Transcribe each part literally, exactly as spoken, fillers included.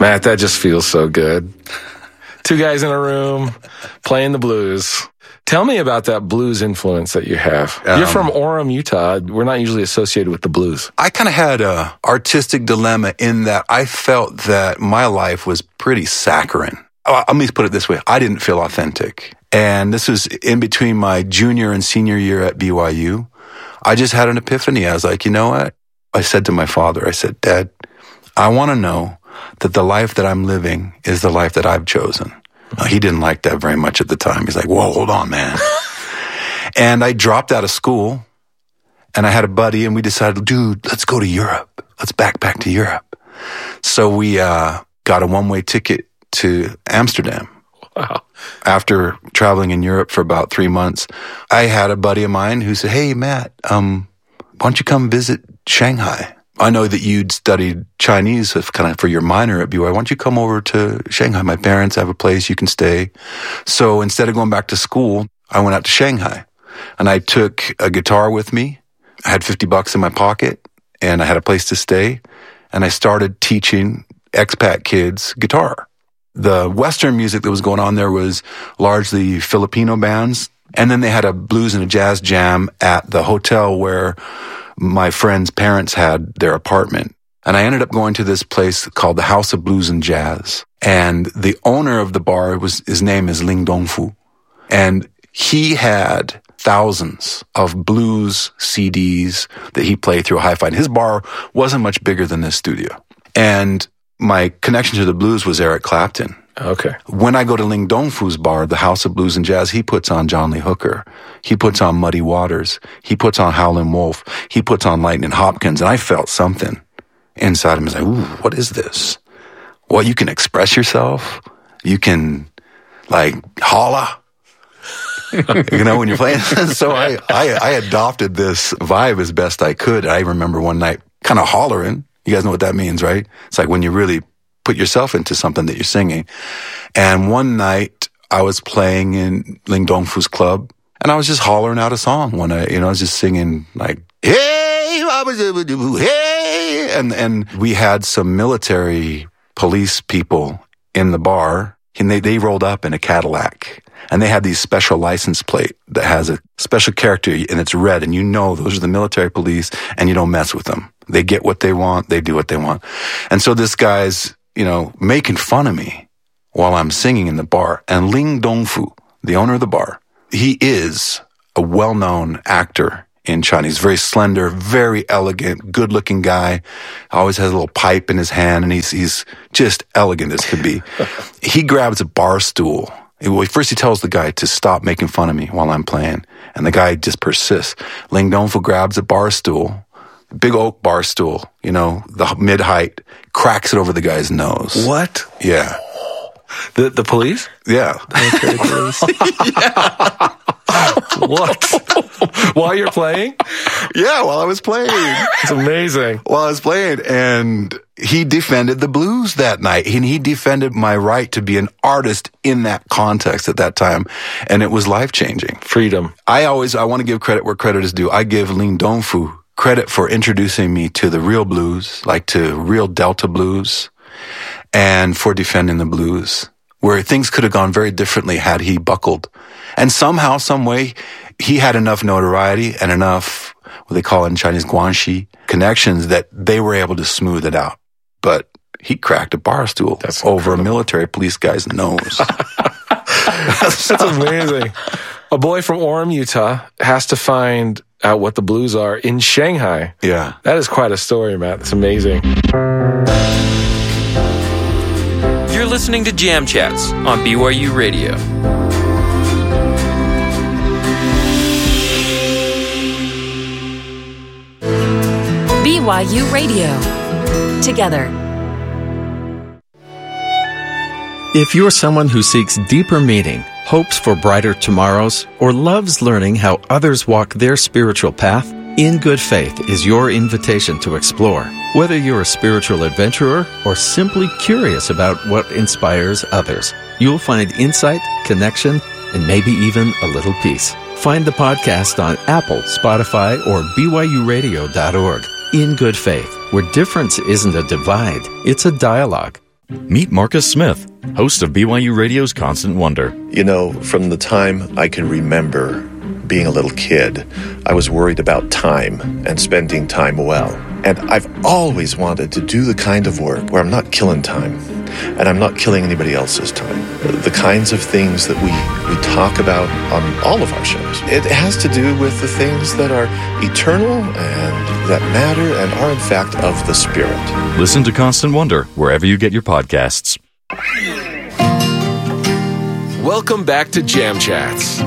Matt, that just feels so good. Two guys in a room playing the blues. Tell me about that blues influence that you have. Um, You're from Orem, Utah. We're not usually associated with the blues. I kind of had a artistic dilemma in that I felt that my life was pretty saccharine. Let me put it this way. I didn't feel authentic. And this was in between my junior and senior year at B Y U. I just had an epiphany. I was like, you know what? I said to my father, I said, Dad, I want to know that the life that I'm living is the life that I've chosen. Uh, he didn't like that very much at the time. He's like, whoa, hold on, man. And I dropped out of school, and I had a buddy, and we decided, dude, let's go to Europe. Let's backpack to Europe. So we uh, got a one-way ticket to Amsterdam. Wow. After traveling in Europe for about three months, I had a buddy of mine who said, hey, Matt, um, why don't you come visit Shanghai? I know that you'd studied Chinese kind of for your minor at B Y U. Why don't you come over to Shanghai? My parents have a place you can stay. So instead of going back to school, I went out to Shanghai, and I took a guitar with me. I had fifty bucks in my pocket, and I had a place to stay, and I started teaching expat kids guitar. The Western music that was going on there was largely Filipino bands, and then they had a blues and a jazz jam at the hotel where my friend's parents had their apartment. And I ended up going to this place called the House of Blues and Jazz. And the owner of the bar, was his name is Ling Dongfu. And he had thousands of blues C Ds that he played through a hi-fi. And his bar wasn't much bigger than this studio. And my connection to the blues was Eric Clapton. Okay. When I go to Ling Dongfu's bar, the House of Blues and Jazz, he puts on John Lee Hooker. He puts on Muddy Waters. He puts on Howlin' Wolf. He puts on Lightning Hopkins. And I felt something inside of me. I was like, ooh, what is this? Well, you can express yourself. You can, like, holla. You know, when you're playing. So I, I, I adopted this vibe as best I could. I remember one night kind of hollering. You guys know what that means, right? It's like when you really put yourself into something that you're singing. And one night I was playing in Ling Dongfu's club, and I was just hollering out a song one night. You know, I was just singing like, hey, hey, and and we had some military police people in the bar, and they, they rolled up in a Cadillac. And they had these special license plate that has a special character, and it's red, and you know those are the military police, and you don't mess with them. They get what they want, they do what they want. And so this guy's, you know, making fun of me while I'm singing in the bar. And Ling Dongfu, the owner of the bar, he is a well-known actor in China. He's very slender, very elegant, good-looking guy. Always has a little pipe in his hand, and he's he's just elegant as could be. He grabs a bar stool. Well, first he tells the guy to stop making fun of me while I'm playing, and the guy just persists. Ling Dongfu grabs a bar stool, big oak bar stool, you know, the mid-height, cracks it over the guy's nose. What? Yeah. The the police? Yeah. Okay, police. Yeah. What? While you're playing? Yeah, while I was playing. It's amazing. While I was playing, and he defended the blues that night, and he defended my right to be an artist in that context at that time, and it was life-changing. Freedom. I always, I want to give credit where credit is due. I give Ling Dongfu credit for introducing me to the real blues, like to real Delta blues, and for defending the blues, where things could have gone very differently had he buckled. And somehow, some way, he had enough notoriety and enough, what they call in Chinese, guanxi, connections that they were able to smooth it out. But he cracked a bar stool That's over incredible. A military police guy's nose. That's amazing. A boy from Orem, Utah, has to find out what the blues are in Shanghai. Yeah. That is quite a story, Matt. That's amazing. You're listening to Jam Chats on B Y U Radio. B Y U Radio. Together. If you're someone who seeks deeper meaning, hopes for brighter tomorrows, or loves learning how others walk their spiritual path, In Good Faith is your invitation to explore. Whether you're a spiritual adventurer or simply curious about what inspires others, you'll find insight, connection, and maybe even a little peace. Find the podcast on Apple, Spotify, or B Y U radio dot org. In Good Faith, where difference isn't a divide, it's a dialogue. Meet Marcus Smith, host of B Y U Radio's Constant Wonder. You know, from the time I can remember being a little kid, I was worried about time and spending time well. And I've always wanted to do the kind of work where I'm not killing time and I'm not killing anybody else's time. The kinds of things that we, we talk about on all of our shows, it has to do with the things that are eternal and that matter and are in fact of the Spirit. Listen to Constant Wonder wherever you get your podcasts. Welcome back to Jam Chats.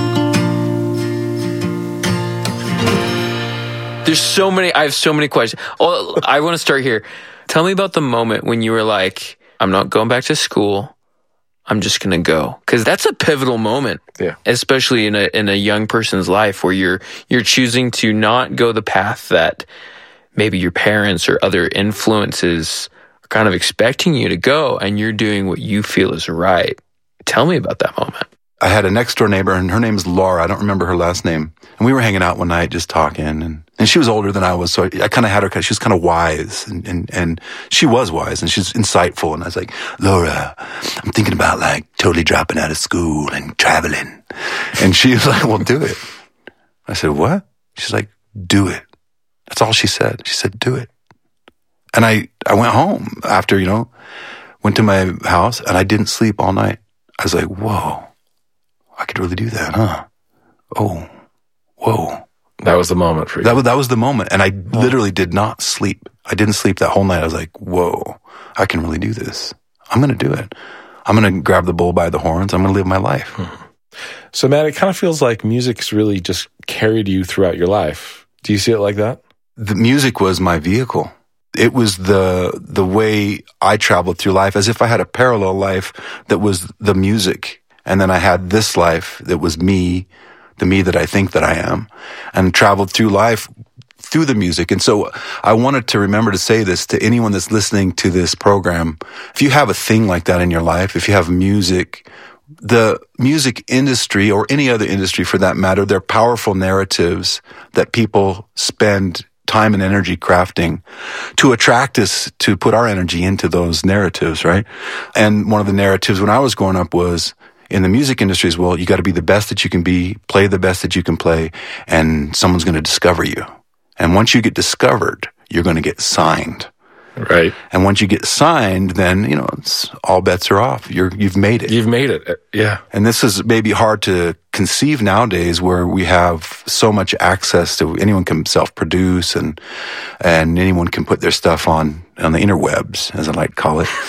There's so many, I have so many questions. Oh, I want to start here. Tell me about the moment when you were like, I'm not going back to school. I'm just going to go. Because that's a pivotal moment. Yeah. Especially in a in a young person's life where you're you're choosing to not go the path that maybe your parents or other influences are kind of expecting you to go, and you're doing what you feel is right. Tell me about that moment. I had a next door neighbor, and her name is Laura. I don't remember her last name. And we were hanging out one night just talking, and, and she was older than I was, so I, I kind of had her, cause she was kind of wise, and, and, and she was wise, and she's insightful. And I was like, Laura, I'm thinking about like totally dropping out of school and traveling. And she was like, well, do it. I said, what? She's like, do it. That's all she said. She said, do it. And I, I went home after, you know, went to my house, and I didn't sleep all night. I was like, whoa, I could really do that, huh? Oh, whoa. That was the moment for you. That was, that was the moment. And I oh. literally did not sleep. I didn't sleep that whole night. I was like, whoa, I can really do this. I'm going to do it. I'm going to grab the bull by the horns. I'm going to live my life. Hmm. So, Matt, it kind of feels like music's really just carried you throughout your life. Do you see it like that? The music was my vehicle. It was the the way I traveled through life, as if I had a parallel life that was the music. And then I had this life that was me, the me that I think that I am, and traveled through life through the music. And so I wanted to remember to say this to anyone that's listening to this program. If you have a thing like that in your life, if you have music, the music industry or any other industry for that matter, they're powerful narratives that people spend time and energy crafting to attract us to put our energy into those narratives, right? And one of the narratives when I was growing up was in the music industry as well, you got to be the best that you can be, play the best that you can play, and someone's going to discover you. And once you get discovered, you're going to get signed. Right. And once you get signed, then, you know, it's, all bets are off. You're, you've made it. You've made it. Yeah. And this is maybe hard to conceive nowadays where we have so much access to anyone can self-produce and, and anyone can put their stuff on, on the interwebs, as I like to call it.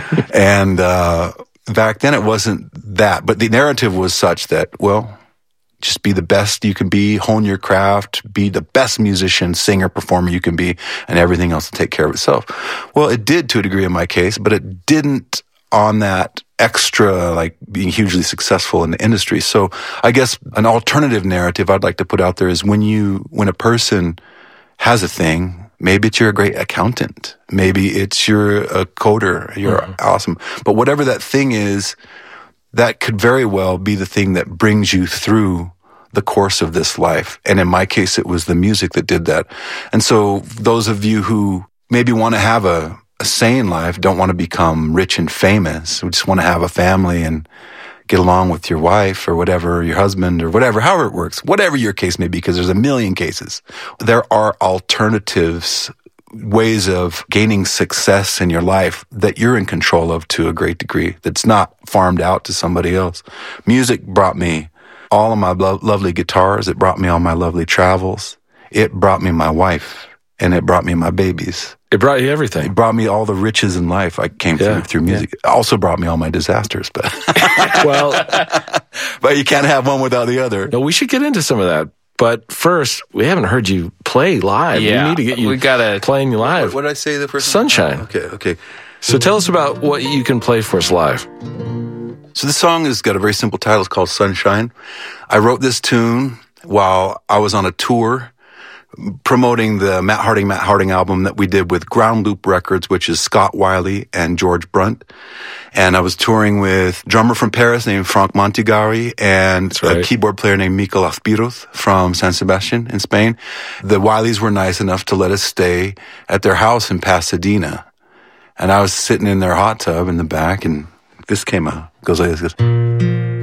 and, uh, back then it wasn't that, but the narrative was such that, well, just be the best you can be, hone your craft, be the best musician, singer, performer you can be, and everything else will take care of itself. Well, it did to a degree in my case, but it didn't on that extra, like being hugely successful in the industry. So I guess an alternative narrative I'd like to put out there is when you, when a person has a thing, maybe it's you're a great accountant, maybe it's you're a coder, you're mm-hmm. awesome, but whatever that thing is, that could very well be the thing that brings you through the course of this life. And in my case, it was the music that did that. And so those of you who maybe want to have a, a sane life, don't want to become rich and famous, we just want to have a family and get along with your wife or whatever, your husband or whatever, however it works, whatever your case may be, because there's a million cases. There are alternatives, ways of gaining success in your life that you're in control of to a great degree, that's not farmed out to somebody else. Music brought me all of my lo- lovely guitars. It brought me all my lovely travels. It brought me my wife, and it brought me my babies. It brought you everything. It brought me all the riches in life I came yeah, through through music. Yeah. It also brought me all my disasters, but well, but you can't have one without the other. No, we should get into some of that. But first, we haven't heard you play live. Yeah, we need to get you we gotta, playing live. What, what did I say the first Sunshine. Oh, okay, okay. So tell us about what you can play for us live. So this song has got a very simple title. It's called Sunshine. I wrote this tune while I was on a tour promoting the Matt Harding, Matt Harding album that we did with Ground Loop Records, which is Scott Wiley and George Brunt. And I was touring with a drummer from Paris named Frank Montigari and right. a keyboard player named Mikel Azpiroz from San Sebastian in Spain. The Wileys were nice enough to let us stay at their house in Pasadena. And I was sitting in their hot tub in the back, and this came out. Goes like this. Goes,